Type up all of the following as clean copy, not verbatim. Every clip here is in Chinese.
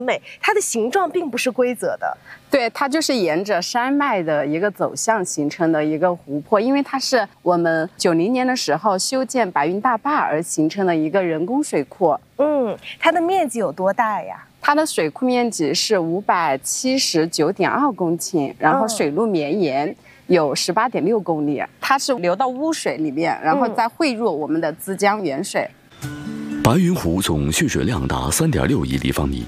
美，它的形状并不是规则的。 对，它就是沿着山脉的一个走向形成的一个湖泊，因为它是我们90年的时候修建白云大坝而形成的一个人工水库。 它的面积有多大呀？ 它的水库面积是579.2公顷，然后水路绵延有18.6公里，它是流到污水里面，然后再汇入我们的资江源水。 白云湖总蓄水量达3.6亿立方米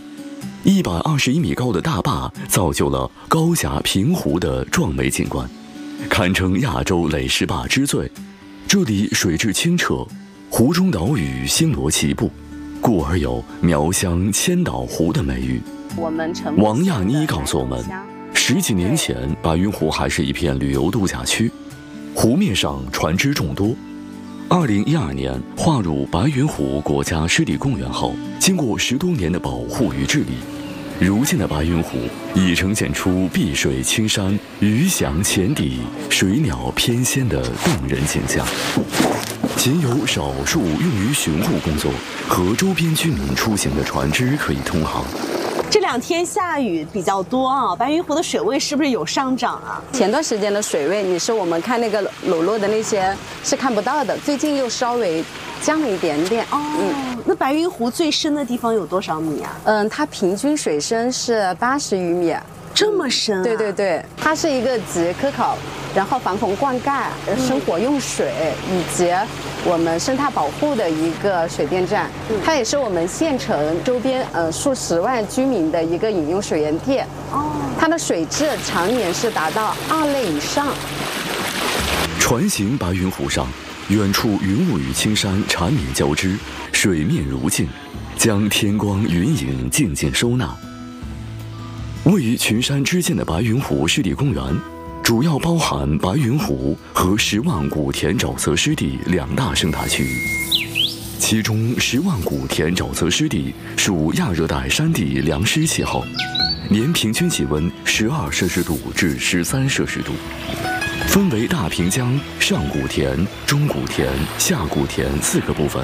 ，121米高的大坝造就了高峡平湖的壮美景观，堪称亚洲垒石坝之最。这里水质清澈，湖中岛屿星罗棋布，故而有苗乡千岛湖的美誉。王亚妮告诉我们，10几年前白云湖还是一片旅游度假区，湖面上船只众多。2012年划入白云湖国家湿地公园后，经过10多年的保护与治理，如今的白云湖已呈现出碧水青山、鱼翔浅底、水鸟翩跹的动人景象。仅有少数用于巡护工作和周边居民出行的船只可以通航。 这2天下雨比较多啊，白云湖的水位是不是有上涨啊？ 前段时间的水位，你是我们看那个裸露的那些是看不到的，最近又稍微降了一点点。 那白云湖最深的地方有多少米啊？ 它平均水深是80余米。 这么深啊？ 对对对，它是一个集科考，然后防洪灌溉、生活用水以及我们生态保护的一个水电站。它也是我们县城周边数十万居民的一个饮用水源地。它的水质常年是达到2类以上。 船行白云湖上，远处云雾与青山缠绵交织，水面如镜，将天光云影静静收纳。位于群山之间的白云湖湿地公园，主要包含白云湖和10万古田沼泽湿地2大生态区域。其中10万古田沼泽湿地属亚热带山地凉湿气候，年平均气温12摄氏度至13摄氏度，分为大平江、上古田、中古田、下古田4个部分。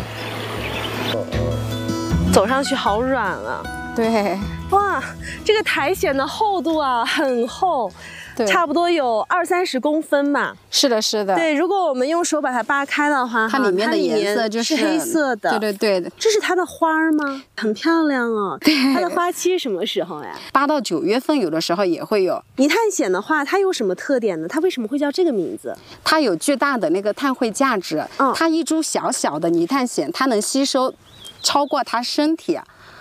走上去好软啊！ 对， 哇，这个苔藓的厚度啊很厚，差不多有20-30公分吧。 是的，是的。 对，如果我们用手把它扒开的话， 它里面的颜色就是黑色的。 对对对， 这是它的花吗？很漂亮哦。它的花期是什么时候呀 ？8到9月份，有的时候也会有。 泥炭藓的话，它有什么特点呢？它为什么会叫这个名字？ 它有巨大的那个碳汇价值。它一株小小的泥炭藓，它能吸收超过它身体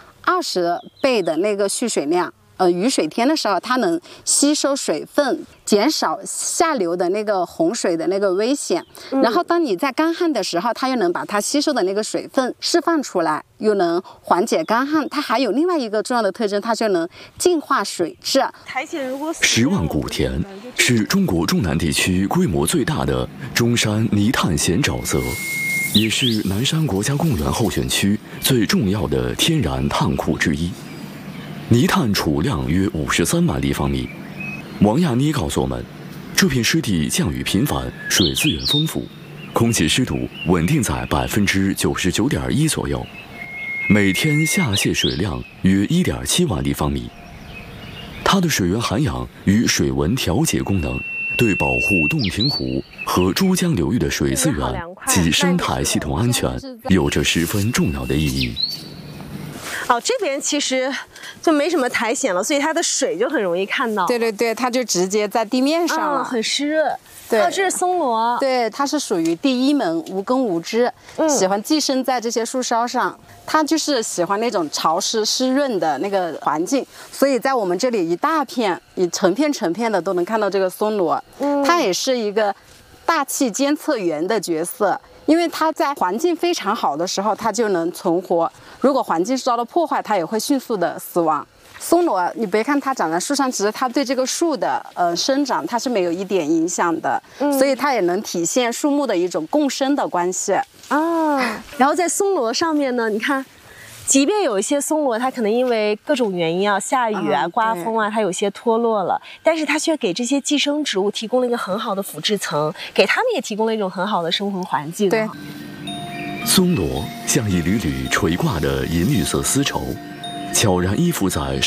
20倍的那个蓄水量。雨水天的时候，它能吸收水分，减少下流的那个洪水的那个危险。然后当你在干旱的时候，它又能把它吸收的那个水分释放出来，又能缓解干旱。它还有另外一个重要的特征，它就能净化水质。 10万古田是中国中南地区规模最大的中山泥炭藓沼泽，也是南山国家公园候选区最重要的天然炭库之一。泥炭储量约53万立方米。王亚妮告诉我们，这片湿地降雨频繁，水资源丰富，空气湿度稳定在99.1%左右，每天下泄水量约1.7万立方米。它的水源涵养与水文调节功能，对保护洞庭湖和珠江流域的水资源及生态系统安全有着十分重要的意义。 这边其实就没什么苔藓了，所以它的水就很容易看到。 对对对，它就直接在地面上了， 很湿润。 对， 这是松萝。 对，它是属于第一门无根无枝，喜欢寄生在这些树梢上。它就是喜欢那种潮湿湿润的那个环境，所以在我们这里一大片，你成片的都能看到这个松萝。它也是一个大气监测员的角色。因为它在环境非常好的时候，它就能存活；如果环境受到了破坏，它也会迅速的死亡。松萝，你别看它长在树上，其实它对这个树的生长它是没有一点影响的，所以它也能体现树木的一种共生的关系然后在松萝上面呢，你看。即便有一些松萝，它可能因为各种原因下雨刮风它有些脱落了，但是它却给这些寄生植物提供了一个很好的腐殖层，给它们也提供了一种很好的生存环境。 对， 松萝像一缕缕垂挂的银绿色丝绸， 悄然依附在